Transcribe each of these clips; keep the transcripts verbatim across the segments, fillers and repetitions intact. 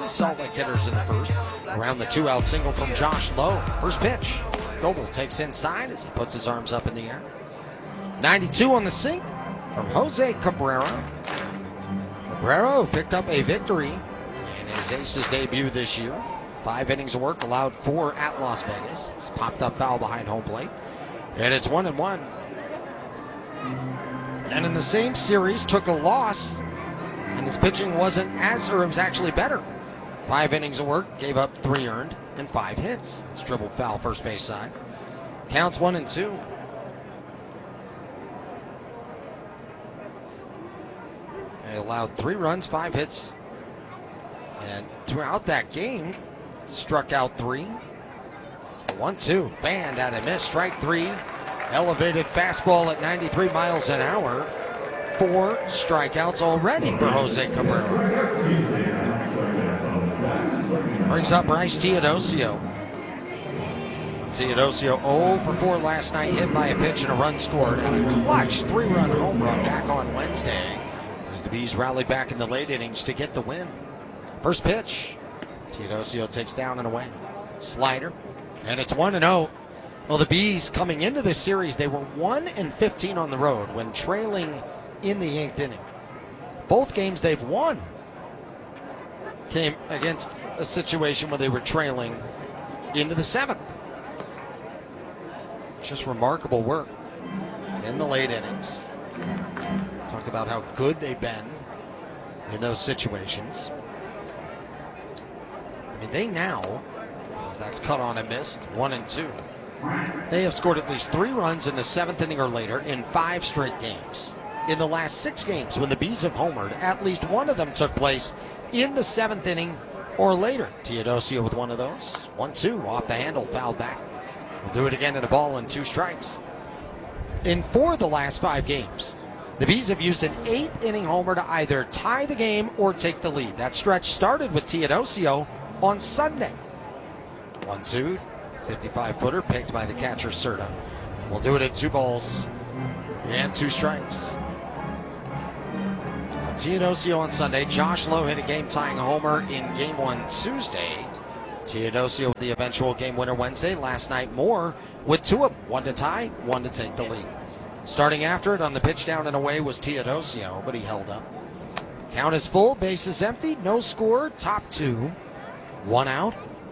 three Salt Lake hitters in the first. Around the two-out single from Josh Lowe. First pitch. Goebel takes inside as he puts his arms up in the air. ninety-two on the sink from Jose Cabrera. Cabrera picked up a victory in his Aces debut this year. Five innings of work, allowed four at Las Vegas. It's popped up foul behind home plate. And it's one and one. And in the same series, took a loss, and his pitching wasn't as, or it was actually better. Five innings of work, gave up three earned, and five hits. It's dribbled foul first base side. Counts one and two. They allowed three runs, five hits, and throughout that game, struck out three. It's the one two, fanned out a miss, strike three. Elevated fastball at ninety-three miles an hour. Four strikeouts already for Jose Cabrera. Brings up Bryce Teodosio. Teodosio oh for four last night, hit by a pitch and a run scored, and a clutch three-run home run back on Wednesday as the Bees rally back in the late innings to get the win. First pitch, Teodosio takes down and away. Slider, and it's one and oh. Well, the Bees coming into this series, they were one and fifteen on the road when trailing in the eighth inning. Both games they've won came against a situation where they were trailing into the seventh. Just remarkable work in the late innings. Talked about how good they've been in those situations. I mean, they now, as that's cut on and missed, one and two. They have scored at least three runs in the seventh inning or later in five straight games. In the last six games, when the Bees have homered, at least one of them took place in the seventh inning or later. Teodosio with one of those. one two off the handle, fouled back. We'll do it again at a ball and two strikes. In four of the last five games, the Bees have used an eighth inning homer to either tie the game or take the lead. That stretch started with Teodosio on Sunday. one two. fifty-five footer picked by the catcher, Serta. We'll do it at two balls and two strikes. Teodosio on Sunday. Josh Lowe hit a game-tying homer in Game one Tuesday. Teodosio with the eventual game winner Wednesday. Last night, Moore with two of them. One to tie, one to take the lead. Starting after it on the pitch down and away was Teodosio, but he held up. Count is full, bases empty, no score, top two, one out.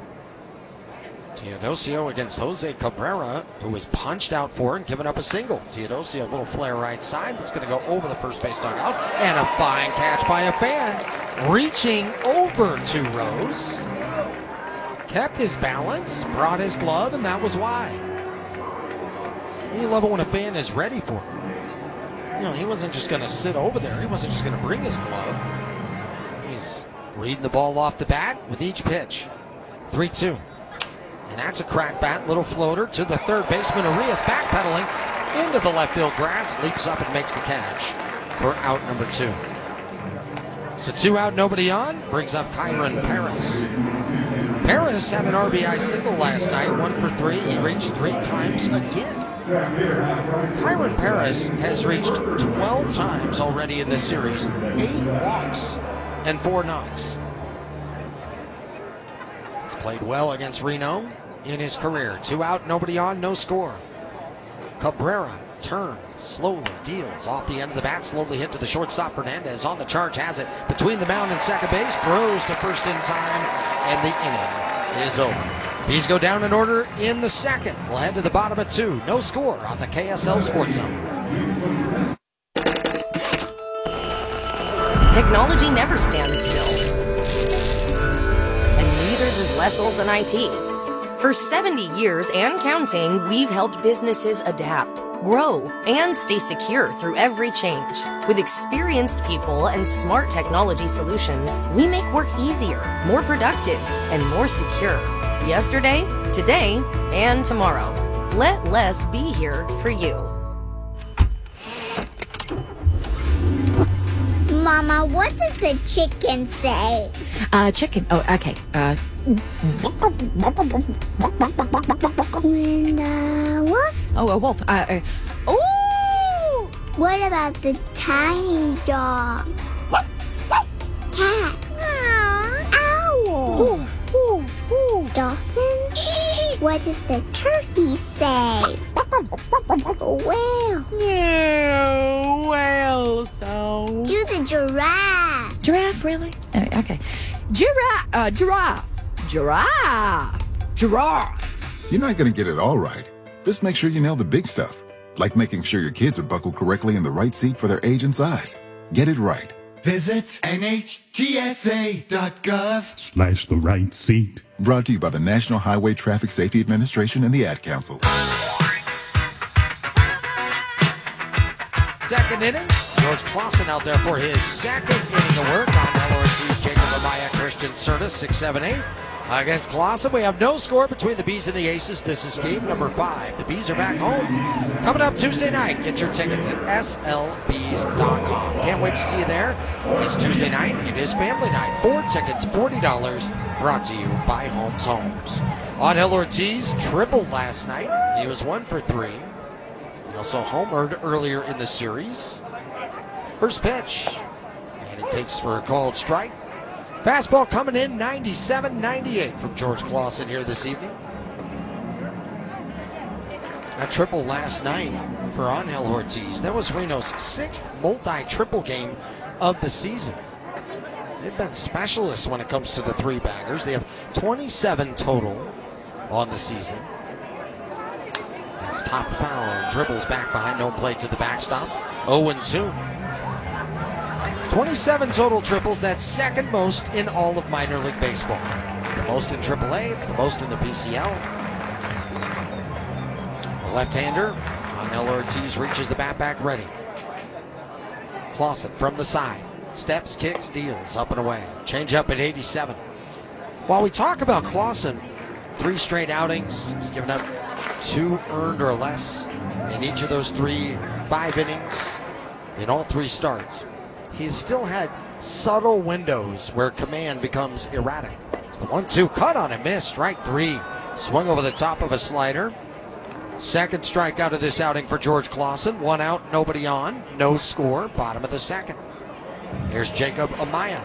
Teodosio against Jose Cabrera, who was punched out for and given up a single. Teodosio, a little flare right side. That's going to go over the first base dugout. And a fine catch by a fan. Reaching over two rows. Kept his balance, brought his glove, and that was why. You love it when a fan is ready for it. You know, he wasn't just going to sit over there. He wasn't just going to bring his glove. He's reading the ball off the bat with each pitch. three two. And that's a crack bat, little floater to the third baseman. Arias backpedaling into the left field grass, leaps up and makes the catch for out number two. So two out, nobody on, brings up Kyron Paris. Paris had an R B I single last night, one for three. He reached three times again. Kyron Paris has reached twelve times already in this series, eight walks and four knocks. Played well against Reno in his career. Two out, nobody on, no score. Cabrera turns, slowly deals off the end of the bat, slowly hit to the shortstop. Fernandez on the charge, has it between the mound and second base, throws to first in time, and the inning is over. Bees go down in order in the second. We'll head to the bottom of two. No score on the K S L Sports Zone. Technology never stands still. Does Wessels and I T. For seventy years and counting, we've helped businesses adapt, grow, and stay secure through every change. With experienced people and smart technology solutions, we make work easier, more productive, and more secure. Yesterday, today, and tomorrow. Let Les be here for you. Mama, what does the chicken say? Uh, chicken. Oh, okay. Uh. And uh, wolf? Oh, a wolf. Uh. uh oh! What about the tiny dog? Cat? Owl? what does the turkey say? Well. Yeah, well, so. Do the giraffe. Giraffe, really? Oh, okay. Giraffe, uh, giraffe, giraffe, giraffe. You're not going to get it all right. Just make sure you nail the big stuff, like making sure your kids are buckled correctly in the right seat for their age and size. Get it right. Visit N H T S A dot gov slash the right seat. Brought to you by the National Highway Traffic Safety Administration and the Ad Council. Second inning. George Clausen out there for his second inning of work on L O R C's Jacob Amaya, Christian Serta, six seven eight. Against Clausen, we have no score between the Bees and the Aces. This is game number five. The Bees are back home. Coming up Tuesday night. Get your tickets at S L Bees dot com. Can't wait to see you there. It's Tuesday night. It is family night. Four tickets, forty dollars. Brought to you by Holmes Homes. Angel Ortiz tripled last night. He was one for three. He also homered earlier in the series. First pitch. And it takes for a called strike. Fastball coming in, ninety-seven ninety-eight from George Clausen here this evening. A triple last night for Angel Ortiz. That was Reno's sixth multi-triple game of the season. They've been specialists when it comes to the three-baggers. They have twenty-seven total on the season. That's top foul. Dribbles back behind home plate to the backstop. oh and two. twenty-seven total triples, that's second most in all of minor league baseball. The most in triple A, it's the most in the P C L. The left-hander, Angel Ortiz reaches the bat back ready. Clausen from the side, steps, kicks, deals, up and away. Change up at eighty-seven. While we talk about Clausen, three straight outings, he's given up two earned or less in each of those three, five innings in all three starts. He's still had subtle windows where command becomes erratic. It's the one two cut on and missed. Strike three. Swung over the top of a slider. Second strikeout of this outing for George Clausen. One out, nobody on. No score. Bottom of the second. Here's Jacob Amaya.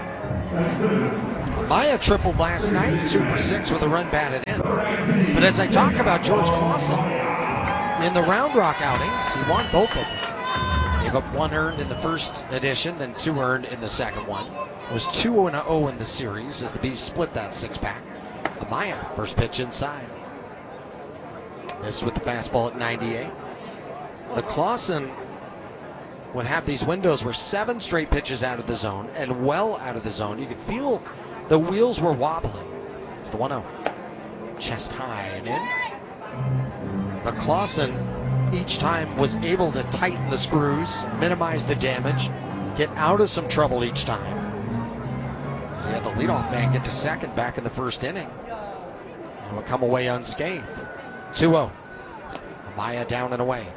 Amaya tripled last night. Two for six with a run batted in. But as I talk about George Clausen, in the Round Rock outings, he won both of them. Gave up one earned in the first edition, then two earned in the second one. It was two and oh in the series as the Bees split that six-pack. Amaya, first pitch inside. Missed with the fastball at ninety-eight. The Clausen would have these windows where seven straight pitches out of the zone and well out of the zone. You could feel the wheels were wobbling. It's the one oh. Chest high and in. But Clausen each time was able to tighten the screws, minimize the damage, get out of some trouble each time. So he had the leadoff man get to second back in the first inning and would come away unscathed. two oh. Amaya down and away.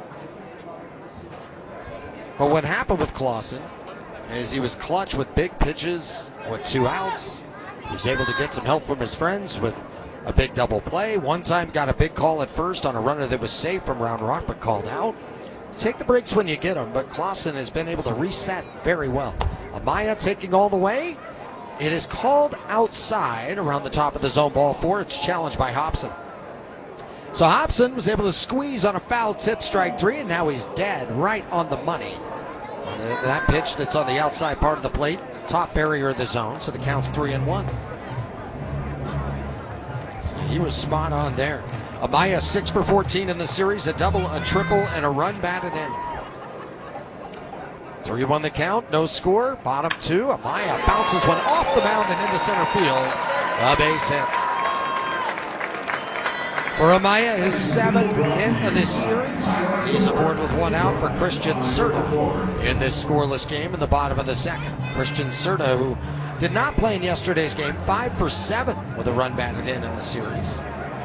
But what happened with Clausen is he was clutch with big pitches with two outs. He was able to get some help from his friends with a big double play. One time got a big call at first on a runner that was safe from Round Rock but called out. Take the breaks when you get them, but Clausen has been able to reset very well. Amaya taking all the way. It is called outside around the top of the zone, ball four. It's challenged by Hobson. So Hobson was able to squeeze on a foul tip, strike three, and now he's dead right on the money. And the, that pitch that's on the outside part of the plate, top barrier of the zone, so the count's three and one. He was spot on there. Amaya six for fourteen in the series, a double, a triple, and a run batted in. three one the count, no score, bottom two. Amaya bounces one off the mound and into center field. A base hit. For Amaya, his seventh hit of this series. He's aboard with one out for Christian Serta in this scoreless game in the bottom of the second. Christian Serta, who did not play in yesterday's game, five for seven with a run batted in in the series.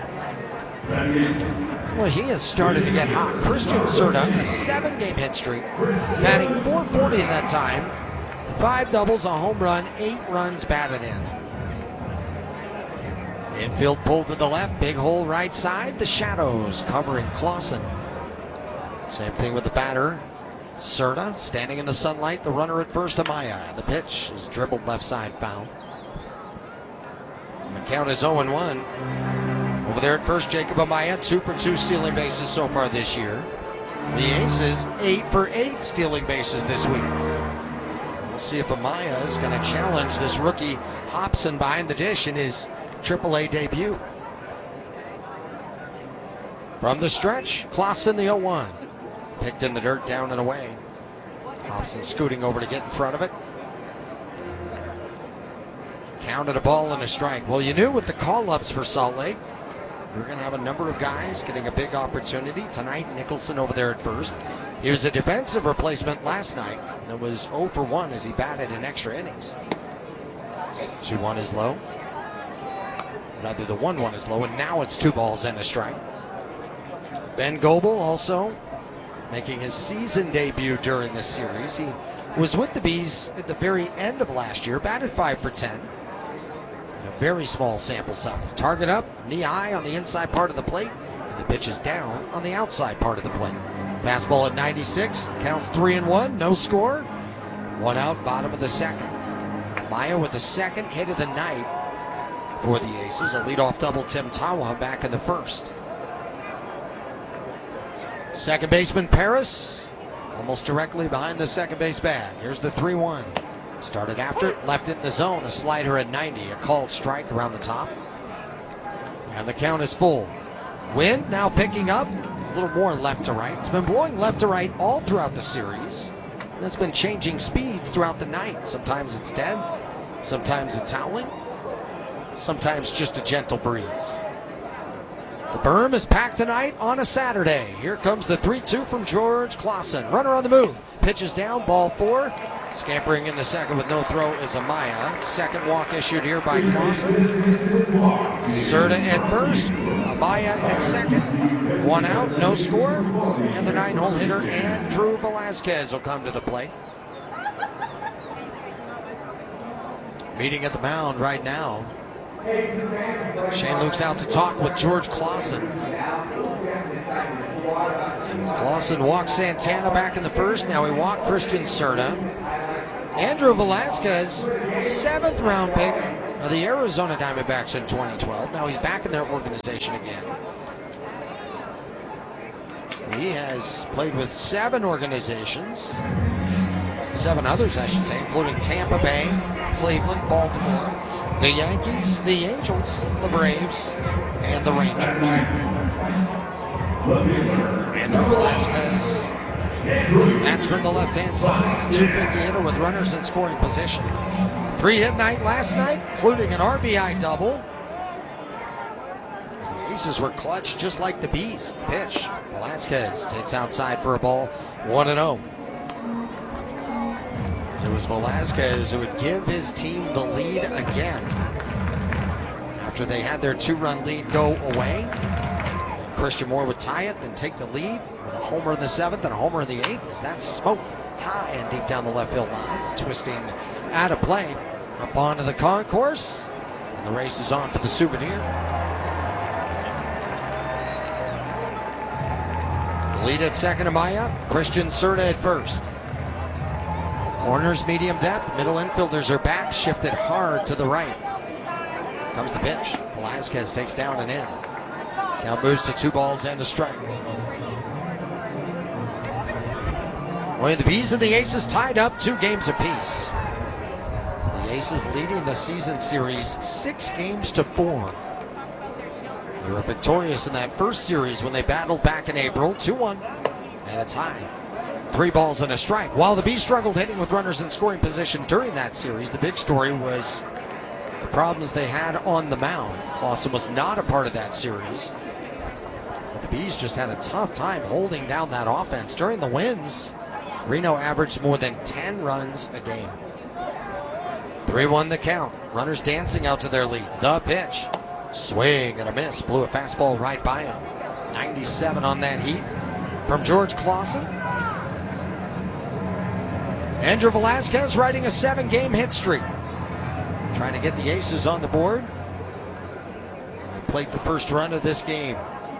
Well, he has started to get hot. Christian Serta, a seven-game hit streak, batting four forty in that time. Five doubles, a home run, eight runs batted in. Infield pull to the left, big hole right side. The shadows covering Clausen. Same thing with the batter. Serta standing in the sunlight, the runner at first, Amaya. The pitch is dribbled left side foul. The count is oh and one. Over there at first, Jacob Amaya, two for two stealing bases so far this year. The Aces, eight for eight stealing bases this week. We'll see if Amaya is going to challenge this rookie Hobson behind the dish in his triple A debut. From the stretch, Clausen the oh one. Picked in the dirt, down and away. Hobson scooting over to get in front of it. Counted a ball and a strike. Well, you knew with the call-ups for Salt Lake, we're going to have a number of guys getting a big opportunity. Tonight, Nicholson over there at first. He was a defensive replacement last night and was oh for one as he batted in extra innings. two one is low. Rather, the one one is low, and now it's two balls and a strike. Ben Goebel also making his season debut during this series. He was with the Bees at the very end of last year, batted five for ten. In a very small sample size. Target up, knee high on the inside part of the plate, and the pitch is down on the outside part of the plate. Fastball at ninety-six, counts three and one, no score. One out, bottom of the second. Maya with the second hit of the night for the Aces. A leadoff double, Tim Tawa back in the first. Second baseman Paris, almost directly behind the second base bag. Here's the three one. Started after it, left it in the zone. A slider at ninety, a called strike around the top. And the count is full. Wind now picking up, a little more left to right. It's been blowing left to right all throughout the series. And it's been changing speeds throughout the night. Sometimes it's dead, sometimes it's howling, sometimes just a gentle breeze. The berm is packed tonight on a Saturday. Here comes the three two from George Clausen. Runner on the move. Pitches down, ball four. Scampering into second with no throw is Amaya. Second walk issued here by Clausen. Serta at first. Amaya at second. One out, no score. And the nine-hole hitter Andrew Velasquez will come to the plate. Meeting at the mound right now. Shane Luke's out to talk with George Clausen. As Clausen walked Santana back in the first, now he walked Christian Serta. Andrew Velasquez, seventh round pick of the Arizona Diamondbacks in twenty twelve. Now he's back in their organization again. He has played with seven organizations, seven others I should say, including Tampa Bay, Cleveland, Baltimore, the Yankees, the Angels, the Braves, and the Rangers. Andrew Velasquez, that's from the left-hand side. two fifty hitter with runners in scoring position. Three-hit night last night, including an R B I double. The Aces were clutch just like the Bees. Pitch. Velasquez takes outside for a ball, one and oh. It was Velasquez who would give his team the lead again after they had their two-run lead go away. Christian Moore would tie it, then take the lead with a homer in the seventh and a homer in the eighth as that smoke high and deep down the left field line, twisting out of play up onto the concourse, and the race is on for the souvenir. Lead at second, Amaya. Christian Serta at first. Corners, medium depth. Middle infielders are back, shifted hard to the right. Comes the pitch. Velasquez takes down and in. Count moves to two balls and a strike. Well, the Bees and the Aces tied up two games apiece. The Aces leading the season series six games to four. They were victorious in that first series when they battled back in April, two one, and a tie. Three balls and a strike. While the Bees struggled hitting with runners in scoring position during that series, the big story was the problems they had on the mound. Clausen was not a part of that series. But the Bees just had a tough time holding down that offense. During the wins, Reno averaged more than ten runs a game. three one the count. Runners dancing out to their leads. The pitch. Swing and a miss. Blew a fastball right by him. ninety-seven on that heat from George Clausen. Andrew Velasquez riding a seven-game hit streak. Trying to get the Aces on the board. Played the first run of this game.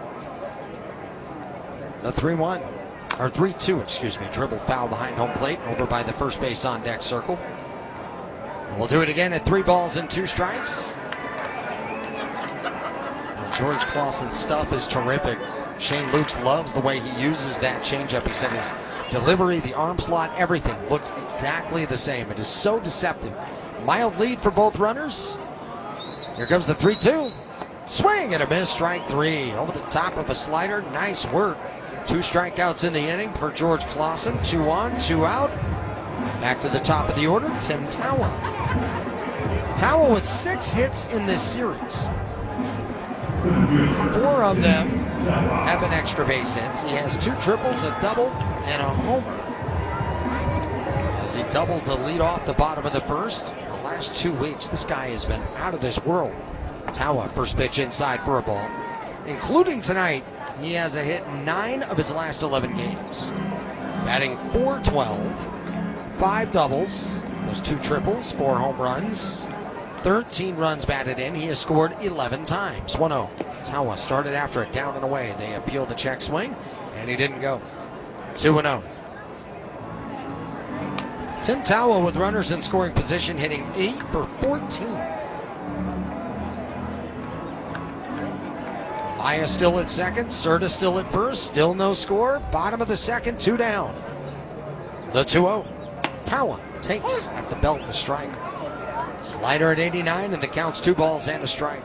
The three one, or three two, excuse me. Dribble foul behind home plate, over by the first base on deck circle. We'll do it again at three balls and two strikes. George Clawson's stuff is terrific. Shane Lukes loves the way he uses that changeup. He said his delivery, the arm slot, everything looks exactly the same. It is so deceptive. Mild lead for both runners. Here comes the three two. Swing and a miss, strike three. Over the top of a slider. Nice work. Two strikeouts in the inning for George Clawson. Two on, two out. Back to the top of the order, Tim Tawa. Tawa with six hits in this series. Four of them have been extra base hits. He has two triples, a double, and a homer. As he doubled to lead off the bottom of the first. The last two weeks, this guy has been out of this world. Tawa, first pitch inside for a ball. Including tonight, he has a hit in nine of his last eleven games. Batting four twelve, five doubles, those two triples, four home runs, thirteen runs batted in. He has scored eleven times. one oh. Tawa started after a down and away. They appeal the check swing, and he didn't go. two and oh. Tim Tawa with runners in scoring position, hitting eight for fourteen. Maya still at second, Serta still at first, still no score. Bottom of the second, two down. The two oh. Tawa takes at the belt the strike. Slider at eighty-nine, and the count's two balls and a strike.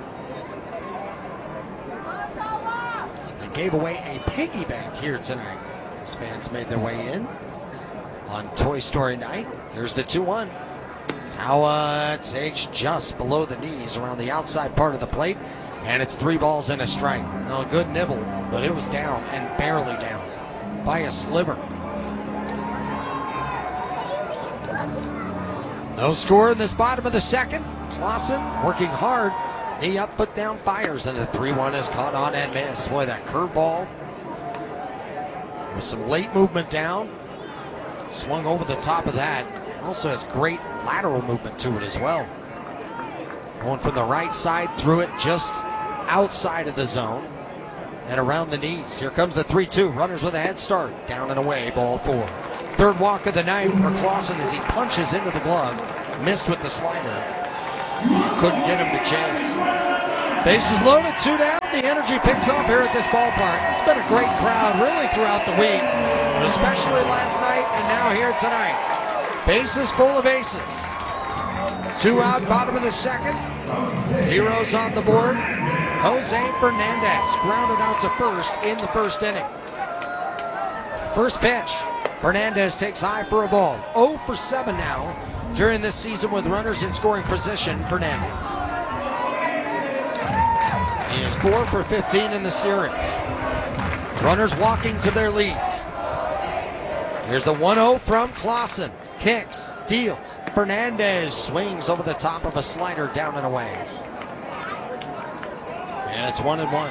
They gave away a piggy bank here tonight. As fans made their way in on Toy Story night. Here's the two one. Tawa takes just below the knees around the outside part of the plate, and it's three balls and a strike. No, good nibble, but it was down, and barely down, by a sliver. No score in this bottom of the second. Clawson working hard. Knee up, foot down, fires, and the three one is caught on and missed. Boy, that curveball with some late movement down. Swung over the top of that. Also has great lateral movement to it as well. Going from the right side, through it just outside of the zone and around the knees. Here comes the three two. Runners with a head start. Down and away, ball four. Third walk of the night for Clawson as he punches into the glove. Missed with the slider. Couldn't get him to chase. Bases loaded, two down. The energy picks up here at this ballpark. It's been a great crowd really throughout the week, but especially last night and now here tonight. Bases full of aces. Two out, bottom of the second. Zeros on the board. Jose Fernandez grounded out to first in the first inning. First pitch. Fernandez takes high for a ball. oh for seven now during this season with runners in scoring position. Fernandez. He is four for fifteen in the series. Runners walking to their leads. Here's the one oh from Clawson. Kicks, deals. Fernandez swings over the top of a slider down and away. And it's one and one.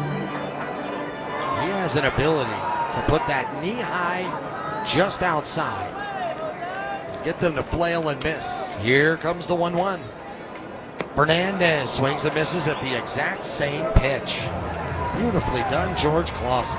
He has an ability to put that knee high just outside. Get them to flail and miss. Here comes the one one. Fernandez swings and misses at the exact same pitch. Beautifully done, George Clawson.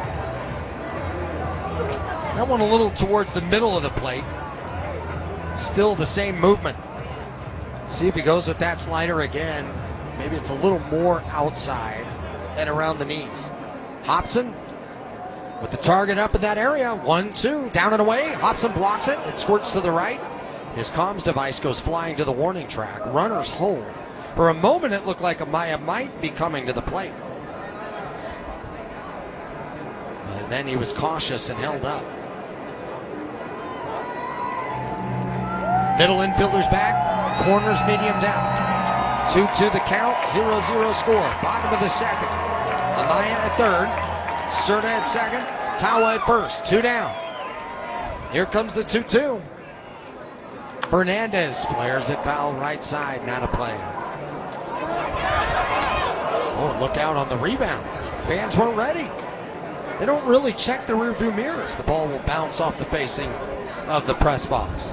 That one a little towards the middle of the plate. Still the same movement. See if he goes with that slider again. Maybe it's a little more outside and around the knees. Hobson with the target up in that area. One, two, down and away. Hobson blocks it. It squirts to the right. His comms device goes flying to the warning track. Runners hold. For a moment, it looked like Amaya might be coming to the plate. And then he was cautious and held up. Middle infielder's back. Corners medium down. two two the count. zero zero score. Bottom of the second. Amaya at third. Serta at second. Tawa at first. Two down. Here comes the two two. Fernandez flares it foul right side. Not a play. Oh, look out on the rebound. Fans weren't ready. They don't really check the rearview mirrors. The ball will bounce off the facing of the press box.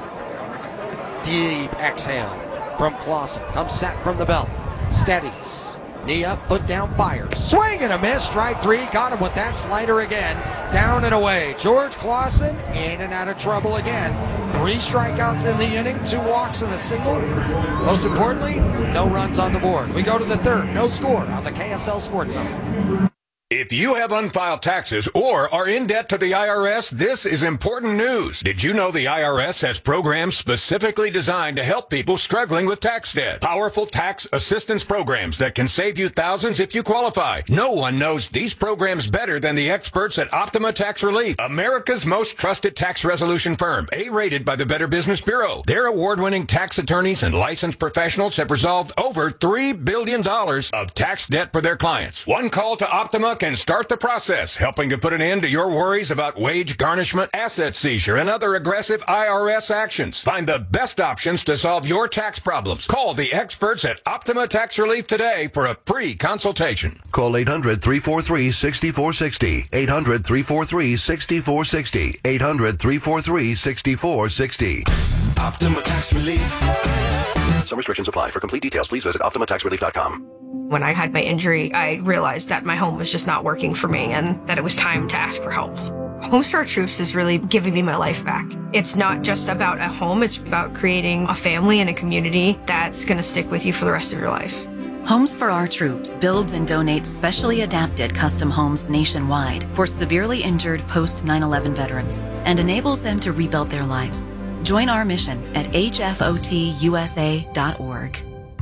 Deep exhale from Clawson. Comes set from the belt. Steadies. Knee up, foot down, fires. Swing and a miss. Strike three. Got him with that slider again. Down and away. George Clawson in and out of trouble again. Three strikeouts in the inning, two walks and a single. Most importantly, no runs on the board. We go to the third, no score on the K S L Sports Center. If you have unfiled taxes or are in debt to the I R S, this is important news. Did you know the I R S has programs specifically designed to help people struggling with tax debt? Powerful tax assistance programs that can save you thousands if you qualify. No one knows these programs better than the experts at Optima Tax Relief, America's most trusted tax resolution firm, A-rated by the Better Business Bureau. Their award-winning tax attorneys and licensed professionals have resolved over three billion dollars of tax debt for their clients. One call to Optima can start the process, helping to put an end to your worries about wage garnishment, asset seizure, and other aggressive I R S actions. Find the best options to solve your tax problems. Call the experts at Optima Tax Relief today for a free consultation. Call eight hundred, three four three, six four six zero. eight hundred, three four three, six four six zero. eight hundred, three four three, six four six zero. Optima Tax Relief. Some restrictions apply. For complete details, please visit optima tax relief dot com. When I had my injury, I realized that my home was just not working for me and that it was time to ask for help. Homes for Our Troops is really giving me my life back. It's not just about a home, it's about creating a family and a community that's going to stick with you for the rest of your life. Homes for Our Troops builds and donates specially adapted custom homes nationwide for severely injured post nine eleven veterans and enables them to rebuild their lives. Join our mission at H F O T U S A dot org.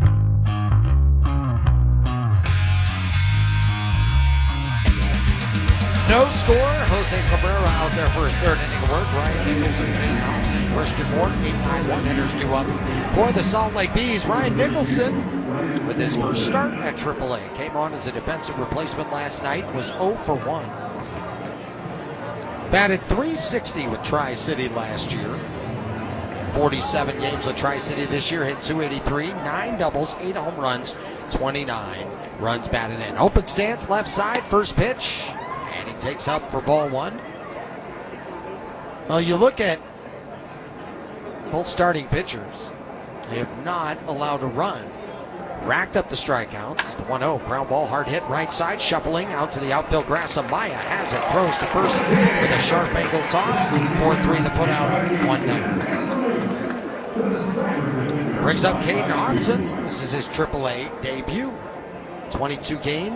No score. Jose Cabrera out there for his third inning of work. Ryan Nicholson, Kane Thompson, Christian Moore, eight nine one hitters due up for the Salt Lake Bees. Ryan Nicholson, with his first start at triple A, came on as a defensive replacement last night, was oh for one. Batted three sixty with Tri-City last year. forty-seven games with Tri-City this year, hit two eighty-three, nine doubles, eight home runs, twenty-nine runs batted in. Open stance, left side, first pitch. Takes up for ball one. Well, you look at both starting pitchers. They have not allowed a run. Racked up the strikeouts. It's the one oh. Ground ball, hard hit, right side, shuffling out to the outfield grass. Amaya has it, throws to first with a sharp angle toss. four three the put out, one down. Brings up Caden Hobson. This is his triple A debut. twenty-two games.